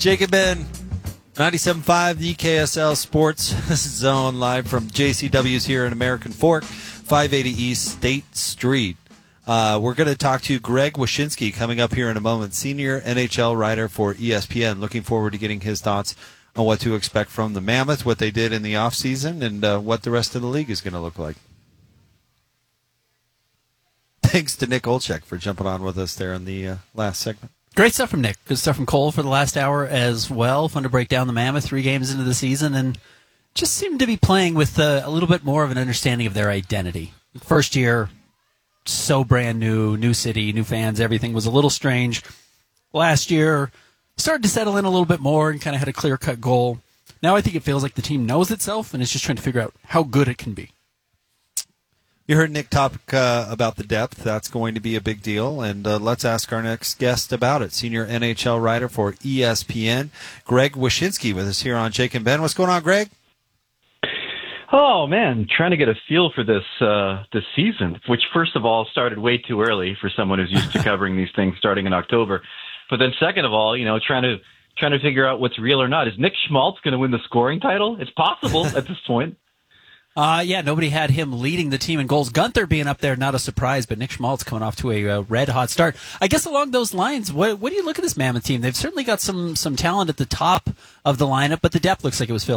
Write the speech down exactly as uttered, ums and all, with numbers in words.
Jake and Ben, ninety-seven point five, the K S L Sports Zone, live from J C W's here in American Fork, five eighty East State Street. Uh, we're going to talk to Greg Wyshynski coming up here in a moment, senior N H L writer for E S P N. Looking forward to getting his thoughts on what to expect from the Mammoth, what they did in the offseason, and uh, what the rest of the league is going to look like. Thanks to Nick Olczyk for jumping on with us there in the uh, last segment. Great stuff from Nick. Good stuff from Cole for the last hour as well. Fun to break down the Mammoth three games into the season, and just seemed to be playing with uh, a little bit more of an understanding of their identity. First year, so brand new, new city, new fans, everything was a little strange. Last year, started to settle in a little bit more and kind of had a clear-cut goal. Now I think it feels like the team knows itself and is just trying to figure out how good it can be. You heard Nick talk uh, about the depth. That's going to be a big deal, and uh, let's ask our next guest about it. Senior N H L writer for E S P N, Greg Wyshynski, with us here on Jake and Ben. What's going on, Greg? Oh, man, trying to get a feel for this uh, this season, which, first of all, started way too early for someone who's used to covering these things starting in October. But then second of all, you know, trying to trying to figure out what's real or not. Is Nick Schmaltz going to win the scoring title? It's possible at this point. Uh, yeah, nobody had him leading the team in goals. Gunther being up there, not a surprise, but Nick Schmaltz coming off to a uh, red-hot start. I guess along those lines, what, what do you look at this Mammoth team? They've certainly got some some talent at the top of the lineup, but the depth looks like it was filled.